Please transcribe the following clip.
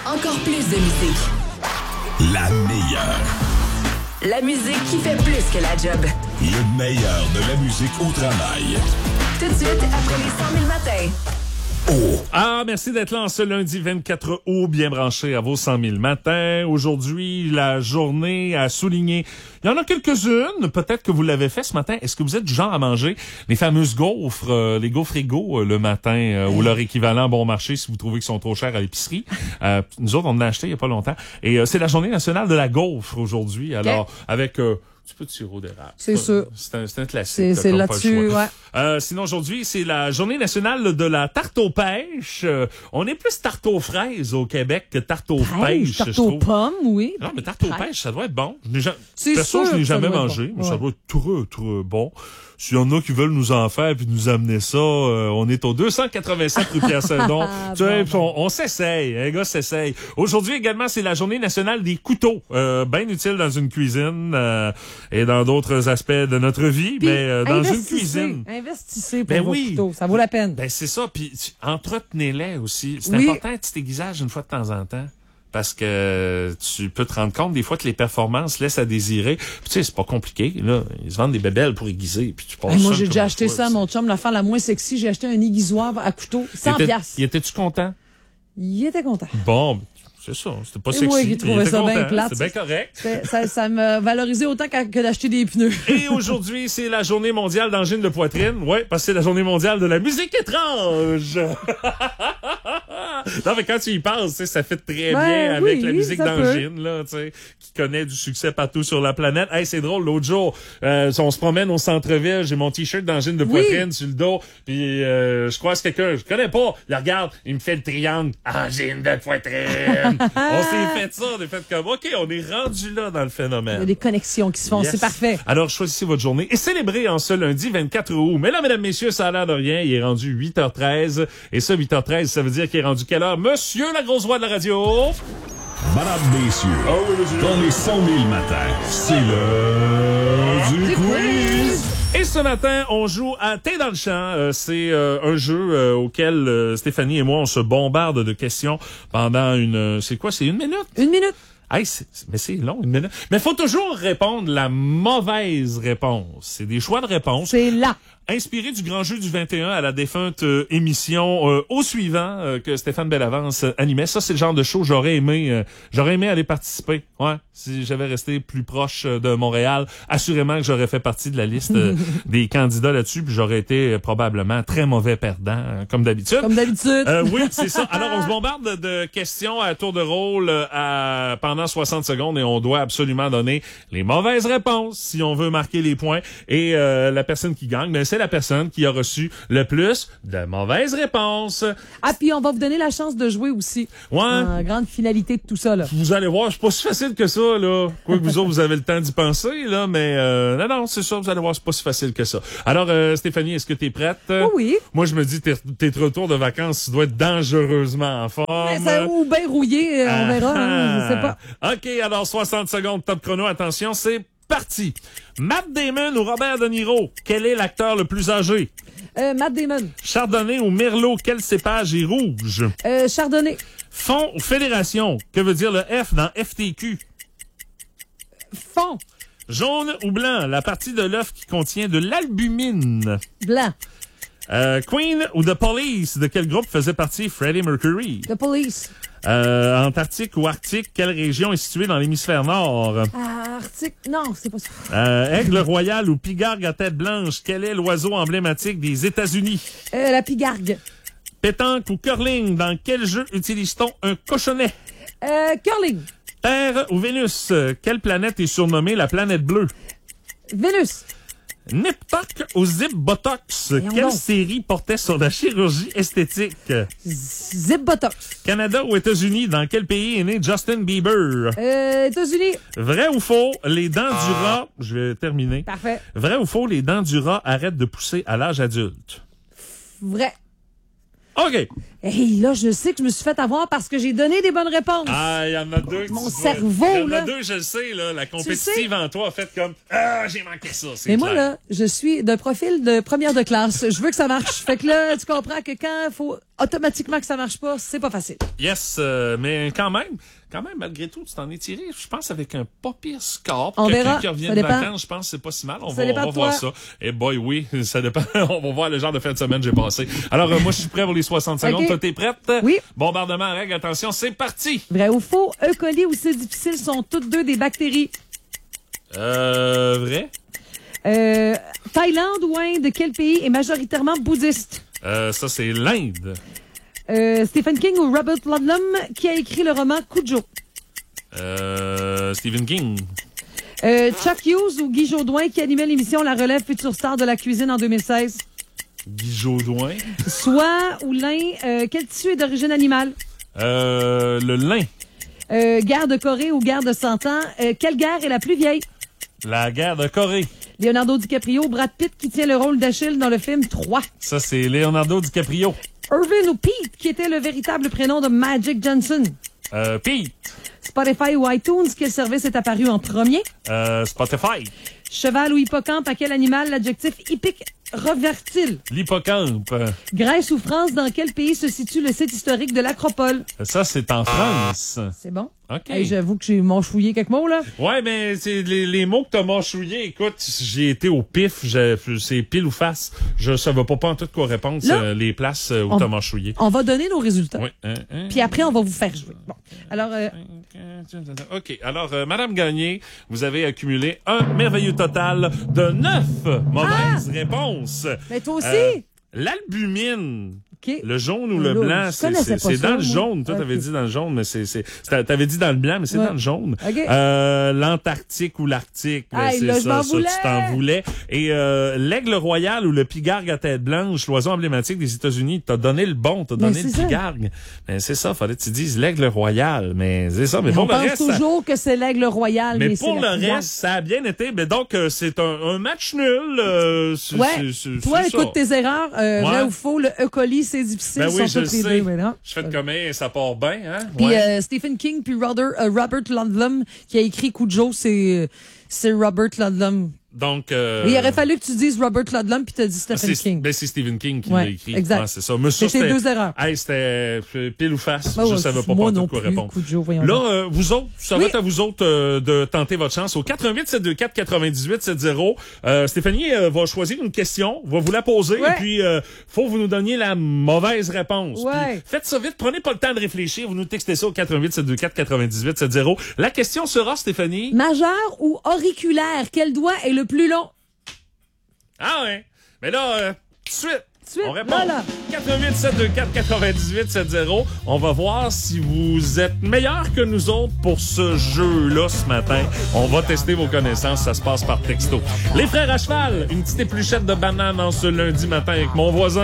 Encore plus de musique. La meilleure. La musique qui fait plus que la job. Le meilleur de la musique au travail. Tout de suite, après les 100 000 matins. Ah, merci d'être là en ce lundi 24 août, bien branché à vos 100 000 matins. Aujourd'hui, la journée à souligner. Il y en a quelques-unes, peut-être que vous l'avez fait ce matin. Est-ce que vous êtes du genre à manger les fameuses gaufres, les gaufres égaux le matin, ou leur équivalent bon marché si vous trouvez qu'ils sont trop chers à l'épicerie? Nous autres, on en a acheté il y a pas longtemps. Et c'est la journée nationale de la gaufre aujourd'hui. Alors, avec... un petit peu de sirop d'érable. C'est sûr. C'est un classique. C'est là-dessus, ouais. Sinon, aujourd'hui, c'est la journée nationale de la tarte aux pêches. On est plus tarte aux fraises au Québec que tarte aux pêches. Tarte aux pommes, oui. Non, mais tarte aux pêches, ça doit être bon. C'est Perso, sûr je l'ai que ça jamais doit être mangé, bon. mais Ouais. ça doit être très, très bon. S'il y en a qui veulent nous en faire puis nous amener ça, on est au 287 rue Pierre-Saint-Don. Tu sais, on s'essaye, un gars s'essaye. Aujourd'hui également, c'est la journée nationale des couteaux. Bien utile dans une cuisine et dans d'autres aspects de notre vie, Puis, mais dans une cuisine. Investissez pour Ben vos oui. couteaux, ça vaut la peine. Ben c'est ça, puis entretenez-les aussi. C'est Oui. important un petit aiguisage une fois de temps en temps. Parce que tu peux te rendre compte des fois que les performances laissent à désirer. Puis tu sais, c'est pas compliqué. Là, ils se vendent des bébelles pour aiguiser. Puis tu passes Hey, moi, ça j'ai comme déjà un acheté choix, ça à mon chum, l'affaire la moins sexy. J'ai acheté un aiguisoir à couteau, 100 piastres. Était-tu content? Il était content. Bon, c'est ça. C'était pas Et sexy. moi qui trouvais Il était ça bien content. plate. C'est bien correct. Ça me valorisait autant que d'acheter des pneus. Et aujourd'hui, c'est la journée mondiale d'angine de poitrine. Ouais, parce que c'est la journée mondiale de la musique étrange. Non, mais quand tu y penses, tu sais, ça fait très bien avec la musique d'angine, là, tu sais, qui connaît du succès partout sur la planète. Hey, c'est drôle, l'autre jour, on se promène au centre-ville, j'ai mon t-shirt d'angine de poitrine sur le dos, puis je croise quelqu'un, je connais pas, il regarde, il me fait le triangle, angine de poitrine. On s'est fait ça, on est fait comme, OK, on est rendu là dans le phénomène. Il y a des connexions qui se font, Yes. c'est parfait. Alors, choisissez votre journée et célébrez en ce lundi 24 août. Mais là, mesdames, messieurs, ça a l'air de rien. Il est rendu 8h13. Et ça, 8h13, ça veut dire qu'il est rendu quelle heure? Monsieur, la grosse voix de la radio. Madame, messieurs, dans les 100 000 matins, c'est l'heure du quiz. Et ce matin, on joue à T'es dans le champ. C'est un jeu auquel Stéphanie et moi, on se bombarde de questions pendant c'est quoi? C'est 1 minute? 1 minute. Hey, mais c'est long, 1 minute. Mais faut toujours répondre la mauvaise réponse. C'est des choix de réponse. C'est là. Inspiré du grand jeu du 21 à la défunte émission Au suivant que Stéphane Bellavance animait. Ça, c'est le genre de show j'aurais aimé aller participer. Ouais, si j'avais resté plus proche de Montréal, assurément que j'aurais fait partie de la liste des candidats là-dessus, puis j'aurais été probablement très mauvais perdant, comme d'habitude. Comme d'habitude. Oui, c'est ça. Alors, on se bombarde de questions à tour de rôle pendant 60 secondes et on doit absolument donner les mauvaises réponses si on veut marquer les points. Et la personne qui gagne, ben, c'est la personne qui a reçu le plus de mauvaises réponses. Ah, puis on va vous donner la chance de jouer aussi. Ouais. Grande finalité de tout ça, là. Vous allez voir, c'est pas si facile que ça, là. Quoi que vous autres, vous avez le temps d'y penser, là, mais non, c'est ça, vous allez voir, c'est pas si facile que ça. Alors, Stéphanie, est-ce que t'es prête? Oui. Moi, je me dis, tes retours de vacances, tu dois être dangereusement en forme. Ou bien rouillé, on verra, hein, je sais pas. OK, alors 60 secondes, top chrono, attention, c'est parti. Matt Damon ou Robert De Niro, quel est l'acteur le plus âgé? Matt Damon. Chardonnay ou Merlot, quel cépage est rouge? Chardonnay. Fond ou fédération, que veut dire le F dans FTQ? Fond. Jaune ou blanc, la partie de l'œuf qui contient de l'albumine? Blanc. Queen ou The Police, de quel groupe faisait partie Freddie Mercury? The Police. Antarctique ou Arctique, quelle région est située dans l'hémisphère nord? Arctique. Non, c'est pas ça. Aigle royal ou pigargue à tête blanche, quel est l'oiseau emblématique des États-Unis? La pigargue. Pétanque ou curling, dans quel jeu utilise-t-on un cochonnet? Curling. Terre ou Vénus, quelle planète est surnommée la planète bleue? Vénus. Nip-Tuck ou Zip-Botox, Voyons quelle donc. série portait sur la chirurgie esthétique? Zip-Botox. Canada ou États-Unis, dans quel pays est né Justin Bieber? États-Unis. Vrai ou faux, les dents du rat, je vais terminer. Parfait. Vrai ou faux, les dents du rat arrêtent de pousser à l'âge adulte? Vrai. OK. Hey, là, je sais que je me suis fait avoir parce que j'ai donné des bonnes réponses. Ah, il y en a deux. Mon cerveau, Il y en a là. deux, je le sais, là. La compétitive en toi a fait comme, ah, j'ai manqué ça, c'est Mais clair. moi, là, je suis d'un profil de première de classe. Je veux que ça marche. Fait que là, tu comprends que quand il faut automatiquement que ça marche pas, c'est pas facile. Yes, mais quand même, malgré tout, tu t'en es tiré, je pense, avec un pas pire score. On Quelqu'un verra. qui revient Ça de dépend. vacances, je pense que c'est pas si mal. On Ça va dépend de voir toi. ça. Et boy, oui, ça dépend. On va voir le genre de fin de semaine que j'ai passé. Alors, moi, je suis prêt pour les 60 secondes. OK. Toi, t'es prête? Oui. Bombardement à règle, attention, c'est parti! Vrai ou faux, E. coli ou C. difficile sont toutes deux des bactéries. Vrai? Thaïlande ou Inde, quel pays est majoritairement bouddhiste? Ça, c'est l'Inde. Stephen King ou Robert Ludlum, qui a écrit le roman Cujo? Stephen King. Chuck Hughes ou Guy Jodoin, qui animait l'émission La Relève Future Star de la cuisine en 2016? Guy Jodoin. Soie ou lin, quel tissu est d'origine animale? Le lin. Guerre de Corée ou guerre de 100 ans, quelle guerre est la plus vieille? La guerre de Corée. Leonardo DiCaprio, Brad Pitt, qui tient le rôle d'Achille dans le film 3. Ça, c'est Leonardo DiCaprio. Irvin ou Pete, qui était le véritable prénom de Magic Johnson? Pete. Spotify ou iTunes, quel service est apparu en premier? Spotify. Cheval ou hippocampe, à quel animal l'adjectif hippique revert-il? L'hippocampe. Grèce ou France, dans quel pays se situe le site historique de l'Acropole? Ça, c'est en France. C'est bon? OK. Hey, j'avoue que j'ai manchouillé quelques mots, là. Ouais, mais c'est les mots que t'as mâchouillés. Écoute, j'ai été au pif. C'est pile ou face. Je savais pas en tout quoi répondre. Là, les places où on- t'as mâchouillé. On va donner nos résultats. Oui. Puis après, on va vous faire jouer. Bon. Alors, OK. Alors, Madame Gagné, vous avez accumulé un merveilleux total de 9 mauvaises réponses. mais toi aussi? L'albumine. OK. Le jaune ou le Là, blanc, je connaissais pas c'est ça, dans le moi. jaune. Toi, t'avais OK. dit dans le jaune, mais t'avais dit dans le blanc, mais c'est Ouais. dans le jaune. OK. L'Antarctique ou l'Arctique, ben, Aïe, c'est là, je m'en ça, voulais. tu t'en voulais. Et l'aigle royal ou le pigargue à tête blanche, l'oiseau emblématique des États-Unis, t'as donné le bon, t'as donné le c'est ça. pigargue. Ben, c'est ça, fallait que tu dises l'aigle royal, mais c'est ça. Mais on pour le pense reste, toujours que c'est l'aigle royal, mais mais pour c'est le la couronne. reste, ça a bien été. Mais donc, c'est un match nul. Ouais. Toi, c'est écoute ça. tes erreurs. Vrai ou faux, le E. coli, c'est difficile. Ben oui, sont je le toutes les sais. deux, mais non. Je fais de combien, ça part bien, hein? Puis Ouais. Stephen King puis Robert Ludlum qui a écrit Cujo, c'est Robert Ludlum. Donc, Il aurait fallu que tu dises Robert Ludlum puis t'as dit Stephen King. Ben, c'est Stephen King qui Ouais, l'a écrit. exact. Ouais, c'est ça. Mais ça, C'est tes deux erreurs. Hey, c'était pile ou face. Ben je ouais, savais pas moi tout non quoi plus, répondre. Cujo, voyons Là, donc. vous autres, ça Oui. va être à vous autres de tenter votre chance au 88 724 98 70. Stéphanie va choisir une question, va vous la poser, Ouais. et puis faut que vous nous donniez la mauvaise réponse. Ouais. Puis, faites ça vite, prenez pas le temps de réfléchir, vous nous textez ça au 88 724 98 70. La question sera, Stéphanie. Majeur ou auriculaire, quel doigt est le plus long? Ah ouais. Mais là, tout de suite. Suite, On répond. là, là. 88 724 98 70. On va voir si vous êtes meilleurs que nous autres pour ce jeu-là ce matin. On va tester vos connaissances. Ça se passe par texto. Les frères à cheval, une petite épluchette de banane en ce lundi matin avec mon voisin.